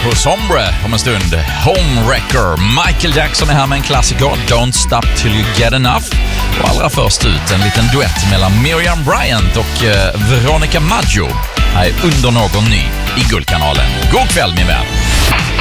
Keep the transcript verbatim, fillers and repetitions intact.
hos Hombre om en stund. Homewrecker. Michael Jackson är här med en klassiker, Don't Stop Till You Get Enough. Och allra först ut en liten duett mellan Miriam Bryant och eh, Veronica Maggio. Här är Under någon ny i Guldkanalen. God kväll min vän.